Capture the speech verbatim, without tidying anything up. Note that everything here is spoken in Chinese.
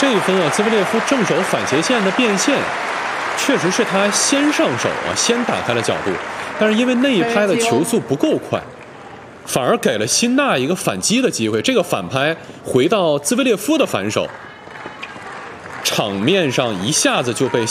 这一分啊，兹维列夫正手反斜线的变线，确实是他先上手啊，先打开了角度，但是因为那一拍的球速不够快，反而给了辛纳一个反击的机会。这个反拍回到兹维列夫的反手，场面上一下子就被